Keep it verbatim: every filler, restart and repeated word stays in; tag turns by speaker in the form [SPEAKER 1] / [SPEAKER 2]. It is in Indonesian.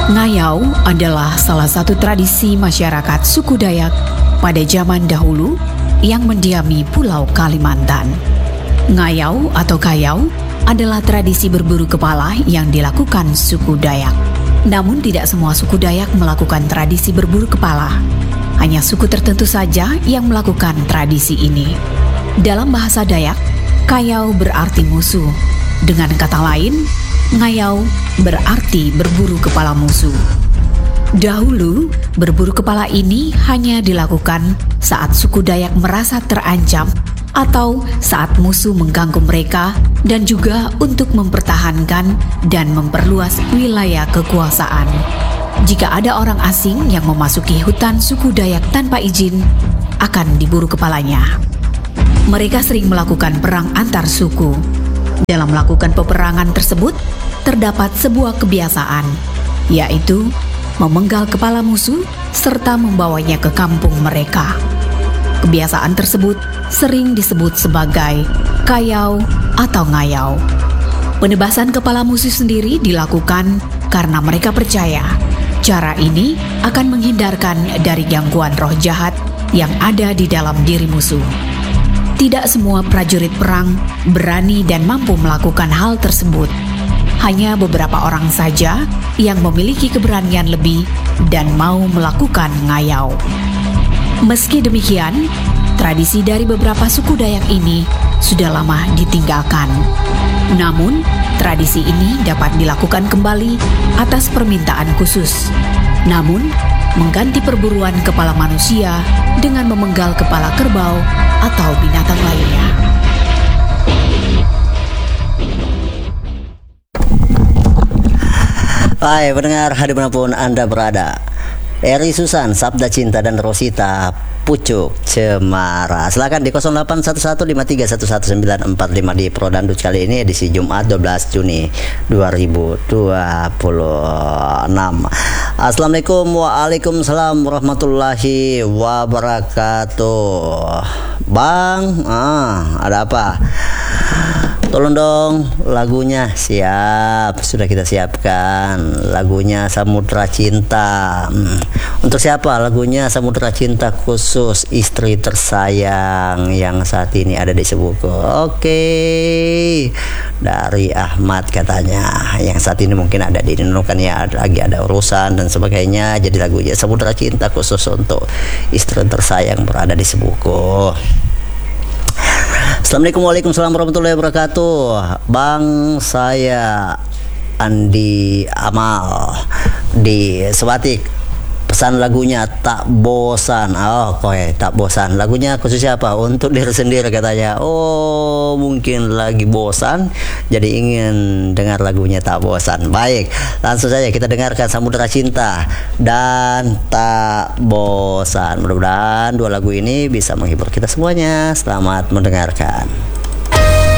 [SPEAKER 1] Ngayau adalah salah satu tradisi masyarakat suku Dayak pada zaman dahulu yang mendiami Pulau Kalimantan. Ngayau atau kayau adalah tradisi berburu kepala yang dilakukan suku Dayak. Namun tidak semua suku Dayak melakukan tradisi berburu kepala. Hanya suku tertentu saja yang melakukan tradisi ini. Dalam bahasa Dayak, kayau berarti musuh. Dengan kata lain, ngayau berarti berburu kepala musuh. Dahulu, berburu kepala ini hanya dilakukan saat suku Dayak merasa terancam atau saat musuh mengganggu mereka dan juga untuk mempertahankan dan memperluas wilayah kekuasaan. Jika ada orang asing yang memasuki hutan suku Dayak tanpa izin, akan diburu kepalanya. Mereka sering melakukan perang antar suku. Dalam melakukan peperangan tersebut, terdapat sebuah kebiasaan, yaitu memenggal kepala musuh serta membawanya ke kampung mereka. Kebiasaan tersebut sering disebut sebagai kayau atau ngayau. Penebasan kepala musuh sendiri dilakukan karena mereka percaya cara ini akan menghindarkan dari gangguan roh jahat yang ada di dalam diri musuh. Tidak semua prajurit perang berani dan mampu melakukan hal tersebut. Hanya beberapa orang saja yang memiliki keberanian lebih dan mau melakukan ngayau. Meski demikian, tradisi dari beberapa suku Dayak ini sudah lama ditinggalkan. Namun, tradisi ini dapat dilakukan kembali atas permintaan khusus. Namun, mengganti perburuan kepala manusia dengan memenggal kepala kerbau atau binatang lainnya.
[SPEAKER 2] Hai pendengar, dimanapun Anda berada, Eri Susan, Sabda Cinta, dan Rosita Pucuk Cemara. Silakan di nol delapan satu satu lima tiga satu satu sembilan empat lima di Pro Dangdut kali ini edisi Jumat dua belas Juni dua ribu dua puluh enam. Assalamualaikum waalaikumsalam warahmatullahi wabarakatuh. Bang, ah, ada apa? Tolong dong lagunya. Siap, sudah kita siapkan lagunya Samudra Cinta. hmm. Untuk siapa lagunya Samudra Cinta? Khusus istri tersayang yang saat ini ada di Sebuku. Oke, dari Ahmad katanya, yang saat ini mungkin ada di Indonesia ya, lagi ada urusan dan sebagainya. Jadi lagunya Samudra Cinta khusus untuk istri tersayang berada di Sebuku. Assalamualaikum waalaikumsalam warahmatullahi wabarakatuh. Bang, saya Andi Amal di Sebatik. Pesan lagunya Tak Bosan. Oh, oke, okay. Tak Bosan. Lagunya khusus siapa? Untuk diri sendiri katanya. Oh, mungkin lagi bosan, jadi ingin dengar lagunya Tak Bosan. Baik, langsung saja kita dengarkan Samudra Cinta dan Tak Bosan. Mudah-mudahan dua lagu ini bisa menghibur kita semuanya. Selamat mendengarkan.